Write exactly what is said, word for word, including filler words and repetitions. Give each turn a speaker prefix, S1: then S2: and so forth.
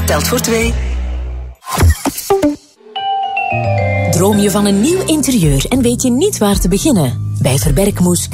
S1: telt voor twee.
S2: Droom je van een nieuw interieur en weet je niet waar te beginnen? Bij Verbergmoes